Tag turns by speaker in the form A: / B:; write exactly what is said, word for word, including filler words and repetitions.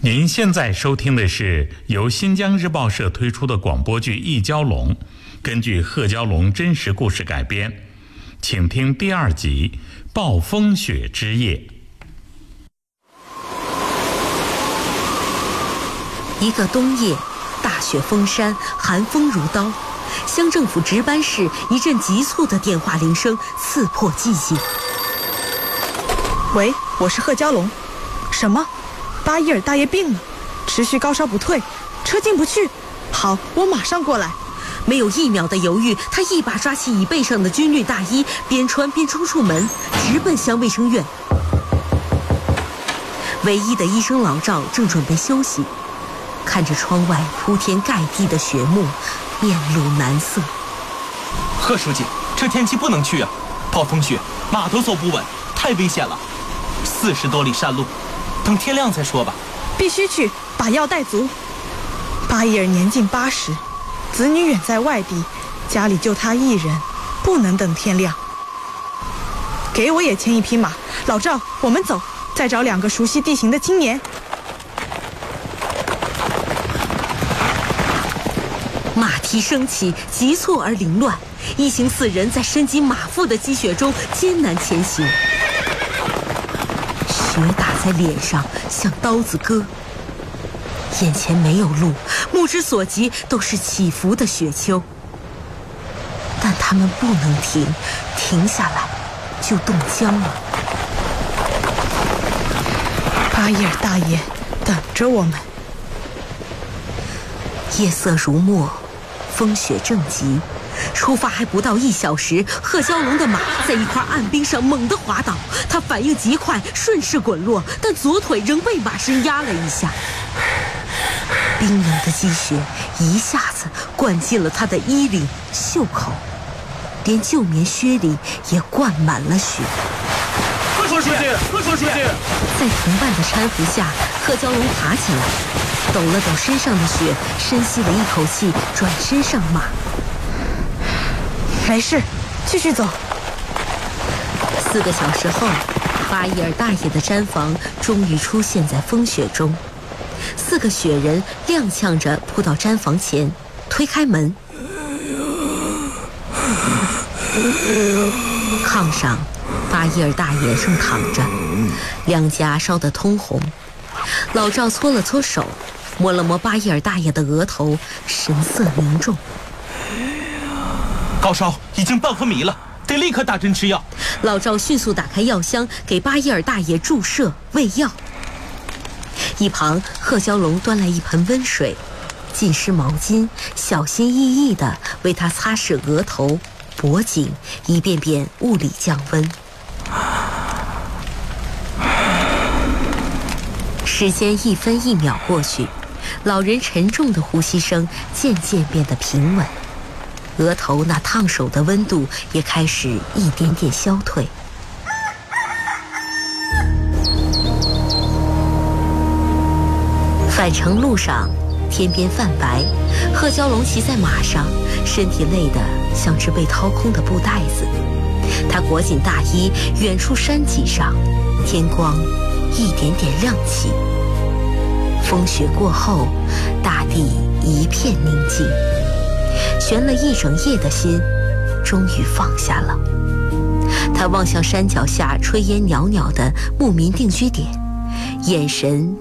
A: 您现在收听的是由新疆日报社推出的广播剧《一蛟龙》，根据贺蛟龙真实故事改编，请听第二集《暴风雪之夜》。
B: 一个冬夜，大雪封山，寒风如刀。乡政府值班室一阵急促的电话铃声刺破寂静。
C: 喂，我是贺蛟龙。什么？巴伊尔大爷病了，持续高烧不退，车进不去。好，我马上过来。
B: 没有一秒的犹豫，他一把抓起椅背上的军绿大衣，边穿边冲出门，直奔乡卫生院。唯一的医生老赵正准备休息，看着窗外铺天盖地的雪幕，面露难色。
D: 贺书记，这天气不能去啊，暴风雪，马都走不稳，太危险了。四十多里山路，等天亮再说吧。
C: 必须去，把药带足。巴伊尔年近八十，子女远在外地，家里就他一人，不能等天亮。给我也牵一匹马。老赵，我们走，再找两个熟悉地形的青年。
B: 马蹄升起，急促而凌乱，一行四人在深及马腹的积雪中艰难前行。雪打在脸上，像刀子割。眼前没有路，目之所及都是起伏的雪丘。但他们不能停，停下来就冻僵了。
C: 巴伊尔大爷等着我们。
B: 夜色如墨，风雪正急。出发还不到一小时，贺蛟龙的马在一块暗冰上猛地滑倒，他反应极快，顺势滚落，但左腿仍被马身压了一下。冰冷的积雪一下子灌进了他的衣领、袖口，连旧棉靴里也灌满了雪。
D: 贺书记，贺书记！
B: 在同伴的搀扶下，贺蛟龙爬起来，抖了抖身上的雪，深吸了一口气，转身上马。
C: 没事，继续走。
B: 四个小时后，巴伊尔大爷的毡房终于出现在风雪中。四个雪人踉跄着扑到毡房前，推开门。炕上，巴伊尔大爷正躺着，两颊烧得通红。老赵搓了搓手，摸了摸巴伊尔大爷的额头，神色凝重。
D: 高烧已经半昏迷了，得立刻打针吃药。
B: 老赵迅速打开药箱，给巴伊尔大爷注射喂药。一旁，贺蛟龙端来一盆温水，浸湿毛巾，小心翼翼地为他擦拭额头、脖颈，一遍遍物理降温。时间一分一秒过去，老人沉重的呼吸声渐渐变得平稳，额头那烫手的温度也开始一点点消退。返程路上，天边泛白，贺蛟龙骑在马上，身体累得像只被掏空的布袋子。他裹紧大衣，远处山脊上，天光一点点亮起。风雪过后，大地一片宁静。悬了一整夜的心终于放下了。他望向山脚下炊烟袅袅的牧民定居点，眼神